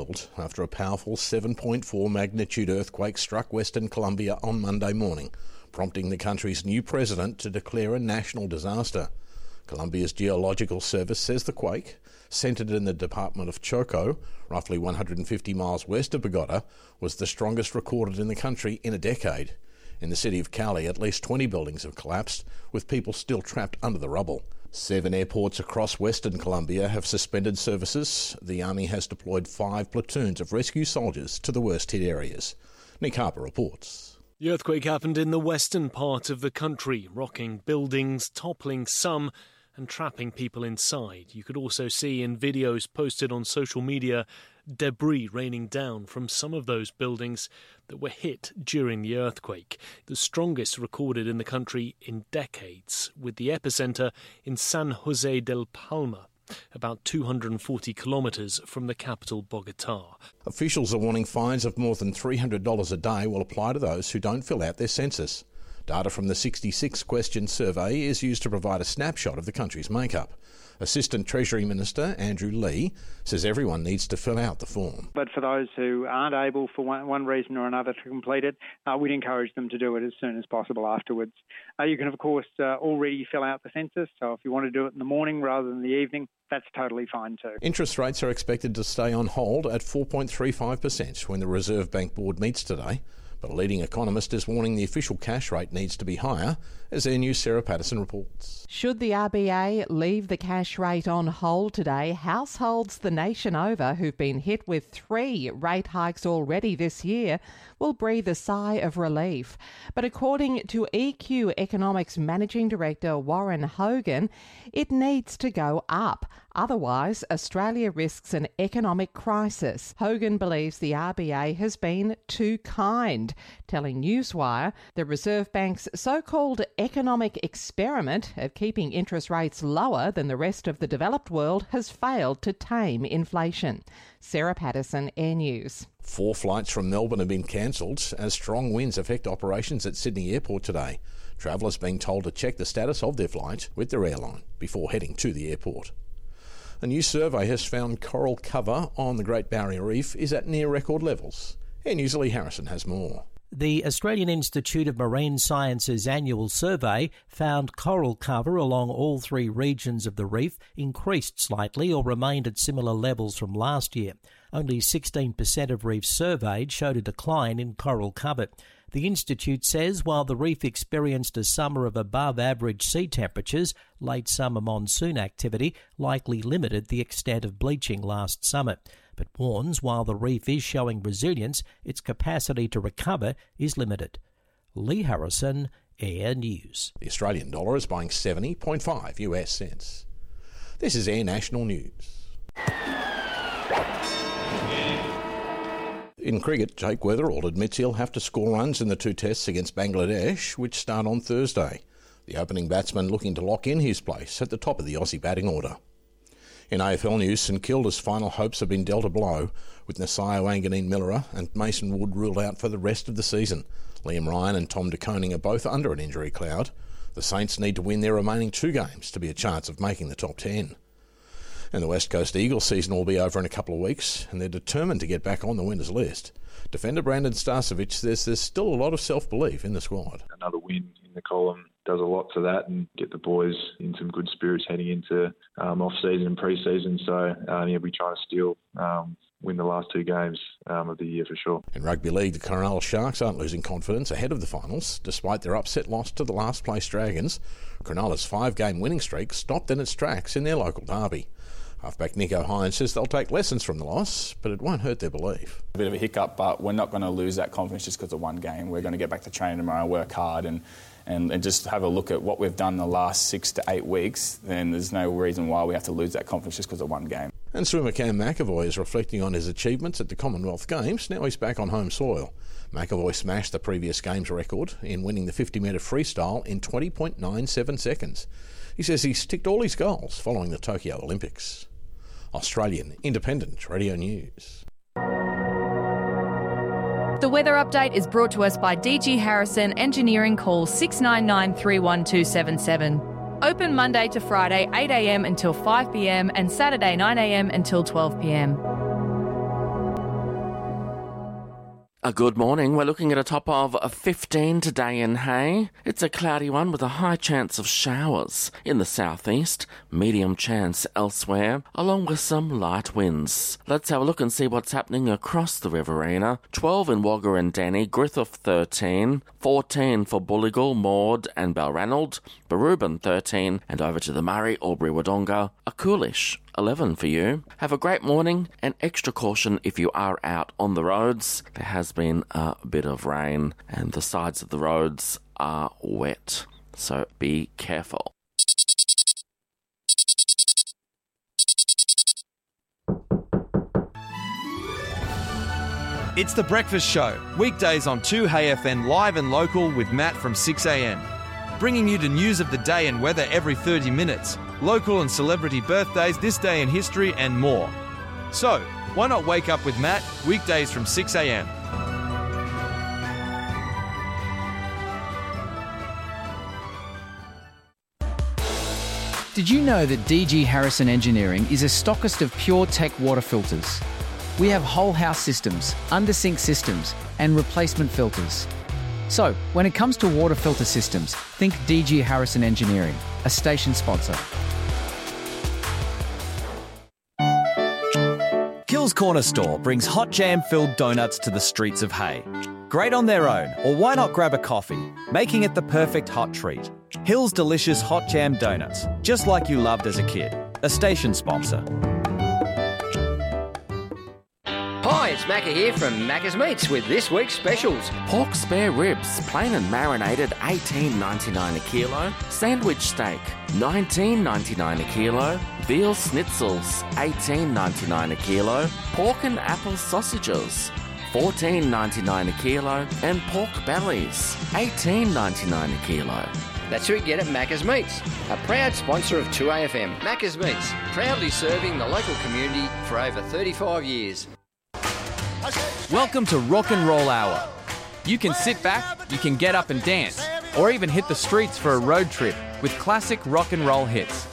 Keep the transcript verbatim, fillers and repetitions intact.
cancelled after a powerful seven point four magnitude earthquake struck Western Colombia on Monday morning, prompting the country's new president to declare a national disaster. Colombia's Geological Service says the quake, centred in the department of Choco, roughly one hundred fifty miles west of Bogota, was the strongest recorded in the country in a decade. In the city of Cali, at least twenty buildings have collapsed, with people still trapped under the rubble. Seven airports across Western Colombia have suspended services. The army has deployed five platoons of rescue soldiers to the worst-hit areas. Nick Harper reports. The earthquake happened in the western part of the country, rocking buildings, toppling some and trapping people inside. You could also see in videos posted on social media debris raining down from some of those buildings that were hit during the earthquake, the strongest recorded in the country in decades, with the epicentre in San Jose del Palma, about two hundred forty kilometres from the capital Bogotá. Officials are warning fines of more than three hundred dollars a day will apply to those who don't fill out their census. Data from the sixty-six question survey is used to provide a snapshot of the country's makeup. Assistant Treasury Minister Andrew Lee says everyone needs to fill out the form. But for those who aren't able for one, one reason or another to complete it, uh, we'd encourage them to do it as soon as possible afterwards. Uh, you can, of course, uh, already fill out the census, so if you want to do it in the morning rather than the evening, that's totally fine too. Interest rates are expected to stay on hold at four point three five percent when the Reserve Bank Board meets today. But a leading economist is warning the official cash rate needs to be higher, as Air News' Sarah Patterson reports. Should the R B A leave the cash rate on hold today, households the nation over who've been hit with three rate hikes already this year will breathe a sigh of relief. But according to E Q Economics Managing Director Warren Hogan, it needs to go up. Otherwise, Australia risks an economic crisis. Hogan believes the R B A has been too kind, telling Newswire the Reserve Bank's so-called economic experiment of keeping interest rates lower than the rest of the developed world has failed to tame inflation. Sarah Patterson, Air News. Four flights from Melbourne have been cancelled as strong winds affect operations at Sydney Airport today. Travellers being told to check the status of their flight with their airline before heading to the airport. A new survey has found coral cover on the Great Barrier Reef is at near record levels. Air News' Lee Harrison has more. The Australian Institute of Marine Sciences annual survey found coral cover along all three regions of the reef increased slightly or remained at similar levels from last year. Only sixteen percent of reefs surveyed showed a decline in coral cover. The Institute says while the reef experienced a summer of above-average sea temperatures, late summer monsoon activity likely limited the extent of bleaching last summer, but warns while the reef is showing resilience, its capacity to recover is limited. Lee Harrison, Air News. The Australian dollar is buying seventy point five US cents. This is Air National News. In cricket, Jake Weatherald admits he'll have to score runs in the two tests against Bangladesh, which start on Thursday. The opening batsman looking to lock in his place at the top of the Aussie batting order. In A F L news, St Kilda's final hopes have been dealt a blow, with Nasaio Anganine-Miller and Mason Wood ruled out for the rest of the season. Liam Ryan and Tom De Koning are both under an injury cloud. The Saints need to win their remaining two games to be a chance of making the top ten. And the West Coast Eagles season will be over in a couple of weeks, and they're determined to get back on the winners list. Defender Brandon Starcevic says there's still a lot of self-belief in the squad. Another win in the column does a lot to that and get the boys in some good spirits heading into um, off-season and pre-season. So uh, yeah, we're trying to still um, win the last two games um, of the year for sure. In rugby league, the Cronulla Sharks aren't losing confidence ahead of the finals. Despite their upset loss to the last-place Dragons, Cronulla's five-game winning streak stopped in its tracks in their local derby. Halfback Nico Hines says they'll take lessons from the loss, but it won't hurt their belief. A bit of a hiccup, but we're not going to lose that confidence just because of one game. We're going to get back to training tomorrow, work hard, and, and, and just have a look at what we've done the last six to eight weeks. Then there's no reason why we have to lose that confidence just because of one game. And swimmer Cam McAvoy is reflecting on his achievements at the Commonwealth Games. Now he's back on home soil. McAvoy smashed the previous Games record in winning the fifty metre freestyle in twenty point nine seven seconds. He says he's ticked all his goals following the Tokyo Olympics. Australian Independent Radio News. The weather update is brought to us by D G Harrison Engineering. Call six nine nine, three one two seven seven. Open Monday to Friday eight a m until five p m and Saturday nine a m until twelve p m. A good morning. We're looking at a top of fifteen today in Hay. It's a cloudy one with a high chance of showers in the southeast, medium chance elsewhere, along with some light winds. Let's have a look and see what's happening across the Riverina. twelve in Wagga and Denny, Griffith thirteen, fourteen for Bulligal, Maud and Balranald, Barubin thirteen, and over to the Murray, Albury Wodonga, a coolish eleven for you. Have a great morning and extra caution if you are out on the roads. There has been a bit of rain and the sides of the roads are wet, so be careful. It's The Breakfast Show, weekdays on two Hay F M live and local with Matt from six a m. Bringing you the news of the day and weather every thirty minutes, local and celebrity birthdays, this day in history and more. So, why not wake up with Matt, weekdays from six a m. Did you know that D G Harrison Engineering is a stockist of pure tech water filters? We have whole house systems, under-sink systems, and replacement filters. So, when it comes to water filter systems, think D G Harrison Engineering, a station sponsor. Gill's Corner Store brings hot jam-filled donuts to the streets of Hay. Great on their own, or why not grab a coffee, making it the perfect hot treat. Hill's delicious hot jam donuts, just like you loved as a kid. A station sponsor. Hi, it's Macca here from Macca's Meats with this week's specials. Pork spare ribs, plain and marinated, eighteen ninety-nine a kilo. Sandwich steak, nineteen ninety-nine a kilo. Veal schnitzels, eighteen ninety-nine a kilo. Pork and apple sausages, fourteen ninety-nine a kilo. And pork bellies, eighteen ninety-nine a kilo. That's who you get at Macca's Meats, a proud sponsor of two A F M. Macca's Meats, proudly serving the local community for over thirty-five years. Welcome to Rock and Roll Hour. You can sit back, you can get up and dance, or even hit the streets for a road trip with classic rock and roll hits.